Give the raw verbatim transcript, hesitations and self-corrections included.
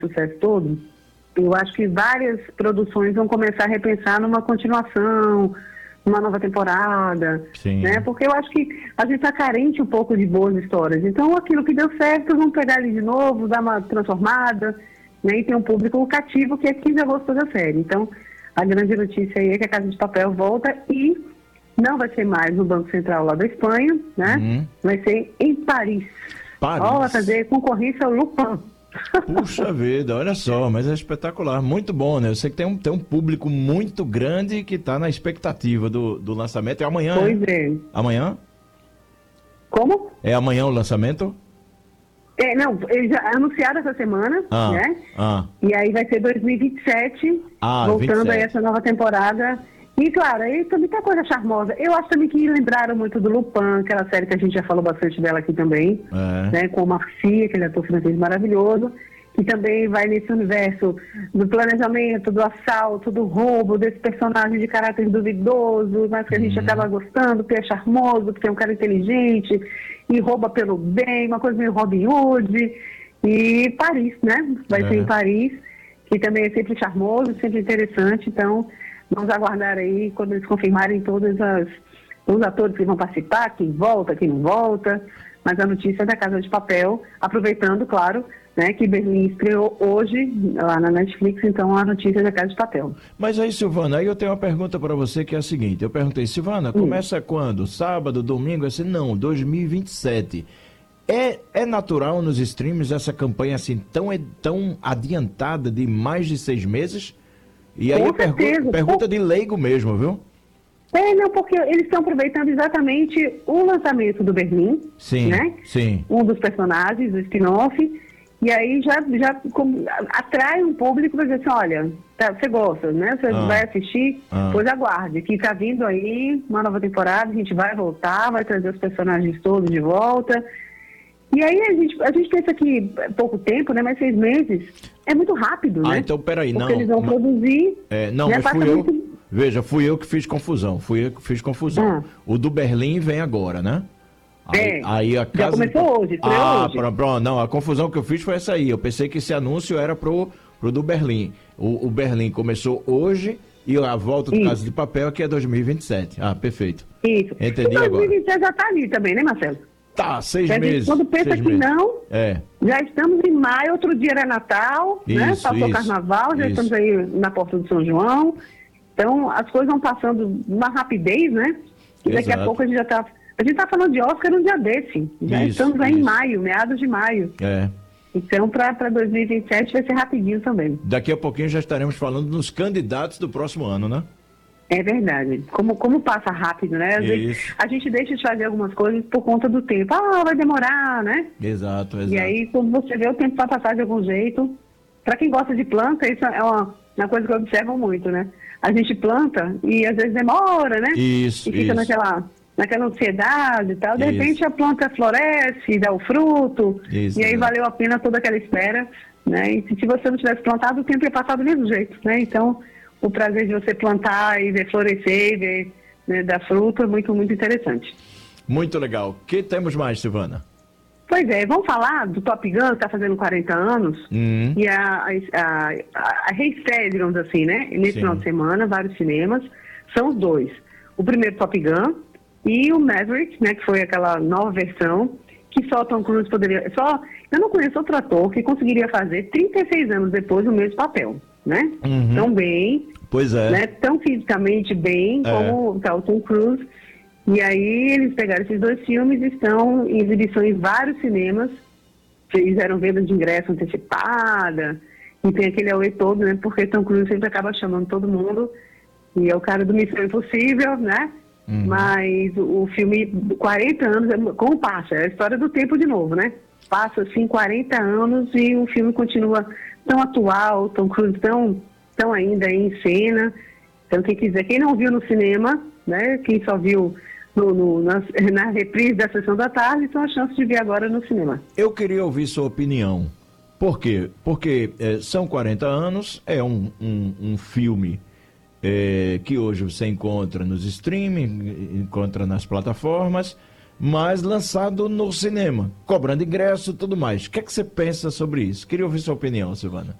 sucesso todo, eu acho que várias produções vão começar a repensar numa continuação, numa nova temporada, Sim. né? Porque eu acho que a gente está carente um pouco de boas histórias. Então, aquilo que deu certo, vamos pegar ele de novo, dar uma transformada, né? E tem um público cativo que é quem já gostou da série. Então, a grande notícia aí é que a Casa de Papel volta e não vai ser mais no Banco Central lá da Espanha, né? Uhum. Vai ser em Paris. Paris. Ó, vai fazer concorrência ao Lupin. Puxa vida, olha só, mas é espetacular, muito bom, né? Eu sei que tem um, tem um público muito grande que está na expectativa do, do lançamento. É amanhã, Pois né? é. Amanhã? Como? É amanhã o lançamento? É, não, ele já anunciado essa semana, Ah, né? ah. E aí vai ser dois mil e vinte e sete, Ah, voltando vinte e sete. aí essa nova temporada. E claro, aí também tem coisa charmosa. Eu acho também que lembraram muito do Lupin, aquela série que a gente já falou bastante dela aqui também, É. né? Com o Marcia, aquele ator francês maravilhoso, que também vai nesse universo do planejamento, do assalto, do roubo, desse personagem de caráter duvidoso, mas que a gente Uhum. acaba gostando, porque é charmoso, porque é um cara inteligente e rouba pelo bem, uma coisa meio Robin Hood. E Paris, né? Vai É. ser em Paris, que também é sempre charmoso, sempre interessante. Então, vamos aguardar aí quando eles confirmarem todos as, os atores que vão participar, quem volta, quem não volta. Mas a notícia é da Casa de Papel, aproveitando, claro, né, que Berlim estreou hoje lá na Netflix, então a notícia é da Casa de Papel. Mas aí, Silvana, aí eu tenho uma pergunta para você que é a seguinte. Eu perguntei, Silvana, começa quando? Sábado, domingo? Assim, não, dois mil e vinte e sete. É, é natural nos streams essa campanha assim tão, tão adiantada de mais de seis meses? E aí Com eu pergunto, certeza. pergunta de leigo mesmo, viu? É, não, porque eles estão aproveitando exatamente o lançamento do Berlim, Sim, né? sim. Um dos personagens, o spin-off, e aí já, já com, atrai um público para dizer assim, olha, tá, você gosta, né? Você Ah. vai assistir, Ah. pois aguarde, que tá vindo aí uma nova temporada, a gente vai voltar, vai trazer os personagens todos de volta. E aí a gente, a gente pensa que é pouco tempo, né? Mas seis meses é muito rápido, Ah, né? então peraí, Porque não. eles vão ma- produzir. É, não, né, mas passa fui eu. muito- Veja, fui eu que fiz confusão. Fui eu que fiz confusão. Ah. O do Berlim vem agora, né? Aí, É, aí a já casa começou de... hoje, estreou Ah, hoje. pronto, pronto. Não, a confusão que eu fiz foi essa aí. Eu pensei que esse anúncio era pro, pro do Berlim. O, o Berlim começou hoje e a volta do Isso. Casa de Papel aqui é dois mil e vinte e sete. Ah, perfeito. Isso. Entendi E agora. dois mil e vinte e seis já está ali também, né, Marcelo? Tá, seis A gente, meses. quando pensa seis que meses. não, É. já estamos em maio, outro dia era Natal, né? Isso, Passou isso, Carnaval, já isso. estamos aí na porta do São João. Então, as coisas vão passando numa rapidez, né? E daqui Exato. a pouco a gente já está... A gente está falando de Oscar um dia desse. Já Isso, estamos aí em isso. maio, meados de maio. É. Então, para dois mil e vinte e sete vai ser rapidinho também. Daqui a pouquinho já estaremos falando nos candidatos do próximo ano, né? É verdade. Como, como passa rápido, né? Às vezes Isso. a gente deixa de fazer algumas coisas por conta do tempo. Ah, vai demorar, né? Exato, exato. E aí, quando você vê, o tempo vai passar de algum jeito. Para quem gosta de planta, isso é uma, uma coisa que eu observo muito, né? A gente planta e às vezes demora, né? Isso, E fica isso. naquela, naquela ansiedade e tal. De Isso. repente a planta floresce, dá o fruto. Isso, e aí né? valeu a pena toda aquela espera, né? E se se você não tivesse plantado, o tempo ia passar do mesmo jeito, né? Então, o prazer de você plantar e ver florescer e ver, né, dar fruto é muito, muito interessante. Muito legal. O que temos mais, Silvana? Pois é, vamos falar do Top Gun, que está fazendo quarenta anos, Hum. e a, a, a, a reestreia, digamos assim, né? Nesse Sim. final de semana, vários cinemas, são os dois. O primeiro Top Gun e o Maverick, né? Que foi aquela nova versão, que só Tom Cruise poderia... Só, eu não conheço outro ator que conseguiria fazer trinta e seis anos depois o mesmo papel, né? Uhum. Tão bem, Pois é. né, tão fisicamente bem É. como tá, o Tom Cruise. E aí eles pegaram esses dois filmes e estão em exibição em vários cinemas, fizeram venda de ingresso antecipada, e tem aquele auê todo, né? Porque Tom Cruise sempre acaba chamando todo mundo, e é o cara do Missão Impossível, né? Uhum. Mas o, o filme, quarenta anos, é, como passa? É a história do tempo de novo, né? Passa, assim, quarenta anos e o filme continua tão atual, Tom Cruise tão, tão ainda em cena. Então, quem quiser, quem não viu no cinema, né? Quem só viu no, no, na, na reprise da sessão da tarde, tem a chance de ver agora no cinema. Eu queria ouvir sua opinião. Por quê? Porque é, são quarenta anos, é um, um, um filme é, que hoje você encontra nos streaming, encontra nas plataformas, mas lançado no cinema, cobrando ingresso e tudo mais. O que é que você pensa sobre isso? Queria ouvir sua opinião, Silvana.